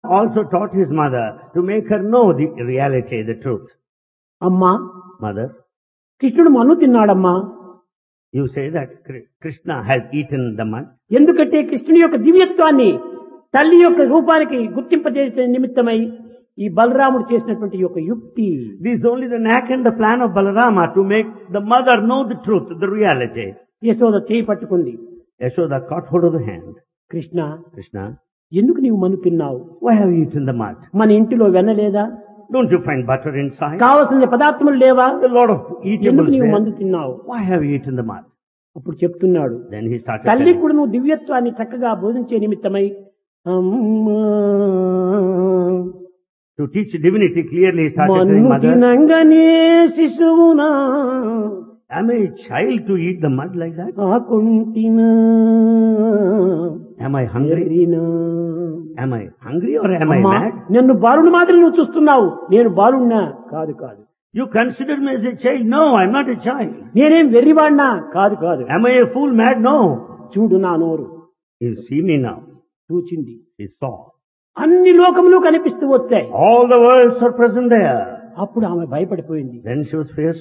also taught his mother to make her know the reality, the truth. అమ్మా, Mother, కృష్ణుడు మన్ను తిన్నాడమ్మా. you say that Krishna has eaten the mud. ఎందుకంటే కృష్ణుని యొక్క దివ్యత్వాన్ని తల్లి యొక్క రూపానికి గుర్తింపజేసే నిమిత్తమై ఈ బలరాముడు చేసినటువంటి యొక్క యుక్తి. This is only the knack and the plan of Balarama to make the mother know the truth, the reality. Yashoda చేయి పట్టుకుంది. Yashoda caught hold of the hand. Krishna, Krishna, ఎందుకు నీవు మన్ను తిన్నావు? why have you eaten the mud? మన ఇంటిలో వెన్న లేదా? Don't you find butter inside? కావలసిన పదార్థములు లేవా? A lot of ఎందుకు eatables నీవు there. మందు తిన్నావు? Why have you eaten the mud? అప్పుడు చెప్తున్నాడు, Then he started తల్లి telling. కూడా నువ్వు దివ్యత్వాన్ని చక్కగా బోధించే నిమిత్తమై అమ్మా, To teach divinity clearly, he started మన్ను telling mother, తినంగనే శిశువునా am I a child to eat the mud like that? ఆకుంటినా Am I hungry? Arena. Am I hungry or am I అమ్మా, mad? నన్ను బాలుని మాదిరి నువ్వు చూస్తున్నావు. నేను బాలున్నా కాదు కాదు. You consider me as a child? No, I'm not a child. నేనేం వెర్రివాడినా కాదు కాదు. Am I a fool, mad? No. చూడు నా నోరు. You see me now. చూచింది. He saw. అన్ని లోకములు కనిపిస్తూ వచ్చాయి. All the worlds are present there. అప్పుడు ఆమె భయపడిపోయింది. Then she was fierce.